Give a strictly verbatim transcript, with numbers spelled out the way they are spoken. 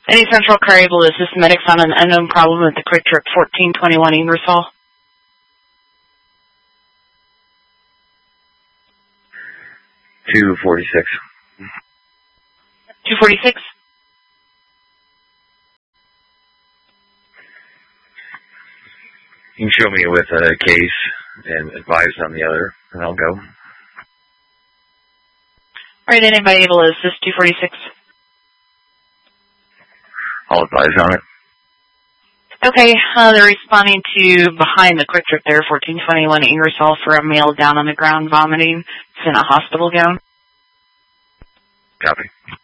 Any Central car able to assist medics on an unknown problem at the Quick Trip fourteen twenty-one Ingersoll? two forty-six. two forty-six? You can show me with a case and advise on the other, and I'll go. Alright, anybody able to assist two forty-six? I'll advise on it. Okay, uh, they're responding to behind the Quick Trip there, fourteen twenty-one Ingersoll, for a male down on the ground vomiting. It's in a hospital gown. Copy.